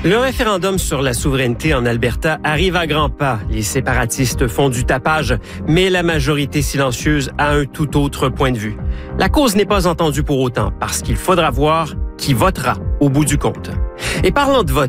Le référendum sur la souveraineté en Alberta arrive à grands pas. Les séparatistes font du tapage, mais la majorité silencieuse a un tout autre point de vue. La cause n'est pas entendue pour autant, parce qu'il faudra voir qui votera au bout du compte. Et parlant de vote,